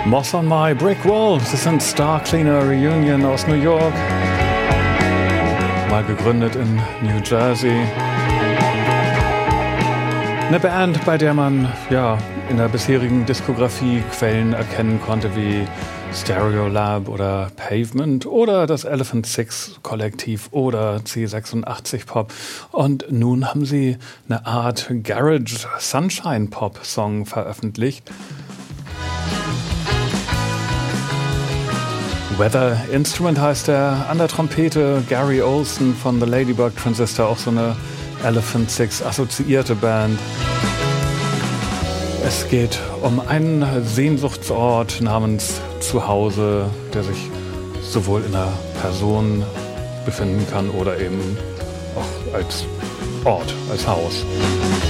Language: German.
Moss on My Brick Wall, das sind Star Cleaner Reunion aus New York. Mal gegründet in New Jersey. Eine Band, bei der man in der bisherigen Diskografie Quellen erkennen konnte wie Stereolab oder Pavement oder das Elephant Six Kollektiv oder C86 Pop. Und nun haben sie eine Art Garage Sunshine Pop Song veröffentlicht. Weather Instrument heißt er, an der Trompete Gary Olson von The Ladybug Transistor, auch so eine Elephant Six assoziierte Band. Es geht um einen Sehnsuchtsort namens Zuhause, der sich sowohl in einer Person befinden kann oder eben auch als Ort, als Haus.